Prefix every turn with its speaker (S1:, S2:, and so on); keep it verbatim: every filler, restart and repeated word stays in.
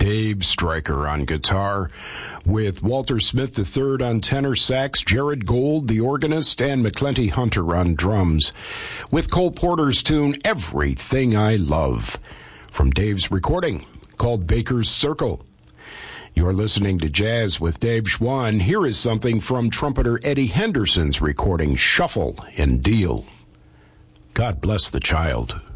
S1: Dave Stryker on guitar, with Walter Smith the third on tenor sax, Jared Gold, the organist, and McClenty Hunter on drums, with Cole Porter's tune, Everything I Love, from Dave's recording, called Baker's Circle. You're listening to Jazz with Dave Schwann. Here is something from trumpeter Eddie Henderson's recording, Shuffle and Deal. God bless the child.